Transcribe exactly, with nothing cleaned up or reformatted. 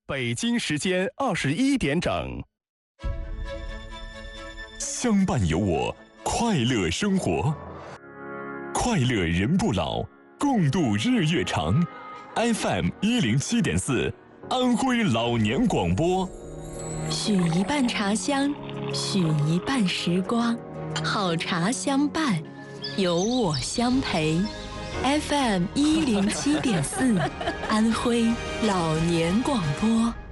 北京时间二十一点整。 相伴有我，快乐生活，快乐人不老，共度日月长。F M 一零七点四，安徽老年广播。 许一半茶香，许一半时光，好茶相伴，有我相陪。F M 一零七点四，安徽老年广播。